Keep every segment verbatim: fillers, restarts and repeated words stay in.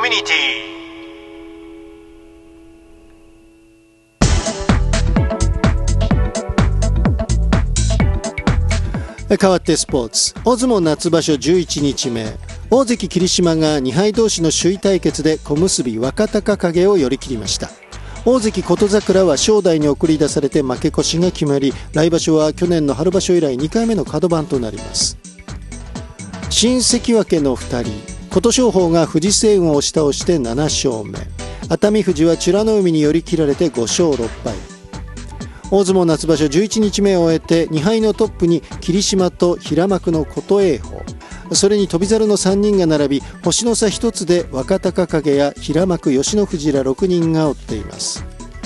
ミュニティ。変わってスポーツ、大相撲夏場所じゅういちにちめ、大関霧島がにはい同士の首位対決で小結若隆景を寄り切りました。大関琴櫻は正代に送り出されて負け越しが決まり、来場所は去年の春場所以来にかいめの角番となります。新関脇のふたり、琴勝峰が藤青雲を押し倒してなな勝目、熱海富士は美ノ海に寄り切られてご勝ろっ敗。大相撲夏場所じゅういちにちめを終えてにはいのトップに霧島と平幕の琴栄鵬、それに翔猿のさんにんが並び、星の差ひとつで若隆景や平幕吉野富士らろくにんが追っています。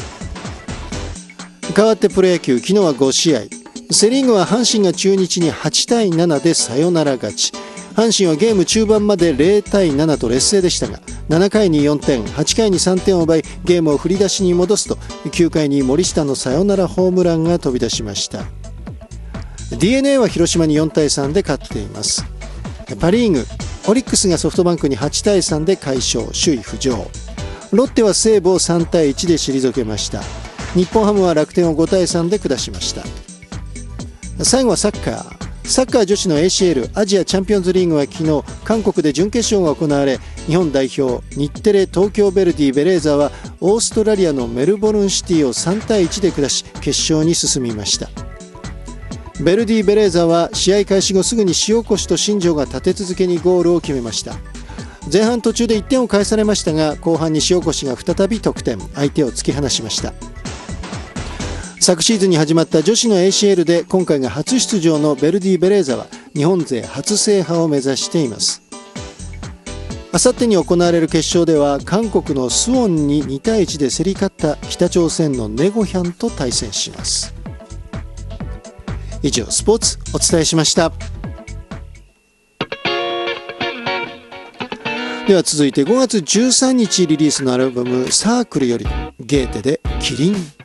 変わってプロ野球、昨日はごしあい、セリーグは阪神が中日にはちたいななでサヨナラ勝ち。阪神はゲーム中盤までゼロたいななと劣勢でしたが、ななかいによんてん、はちかいにさんてんを奪い、ゲームを振り出しに戻すと、きゅうかいに森下のサヨナラホームランが飛び出しました。 ディーエヌエー は広島によんたいさんで勝っています。パ・リーグ、オリックスがソフトバンクにはちたいさんで快勝、首位浮上。ロッテは西武をさんたいいちで退けました。日本ハムは楽天をごたいさんで下しました。最後はサッカー。サッカー女子の エーシーエル アジアチャンピオンズリーグは昨日、韓国で準決勝が行われ、日本代表日テレ東京ヴェルディベレーザはオーストラリアのメルボルンシティをさんたいいちで下し、決勝に進みました。ベルディベレーザは試合開始後すぐに塩越と新庄が立て続けにゴールを決めました。前半途中でいってんを返されましたが、後半に塩越が再び得点、相手を突き放しました。昨シーズンに始まった女子の エーシーエル で今回が初出場のベルディベレーザは日本勢初制覇を目指しています。あさってに行われる決勝では韓国のスウォンににたいいちで競り勝った北朝鮮のネゴヒャンと対戦します。以上、スポーツお伝えしました。では続いてごがつじゅうさんにちリリースのアルバムサークルよりゲーテでキリン。